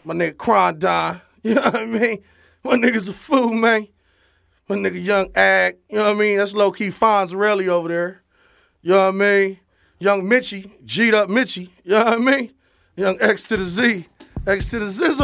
My nigga Crondon. You know what I mean? My nigga's a fool, man. My nigga Young Ag. You know what I mean? That's low-key Fonzarelli over there. You know what I mean? Young Mitchie. G'd up Mitchie. You know what I mean? Young X to the Z. X to the Zizzle.